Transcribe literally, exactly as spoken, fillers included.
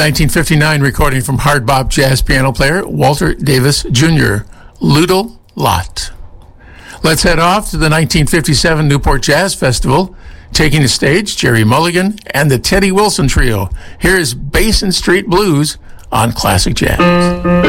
nineteen fifty-nine recording from hard bop jazz piano player Walter Davis Junior, Ludo Lot. Let's head off to the nineteen fifty-seven Newport Jazz Festival. Taking the stage, Jerry Mulligan and the Teddy Wilson Trio. Here is Basin Street Blues on Classic Jazz.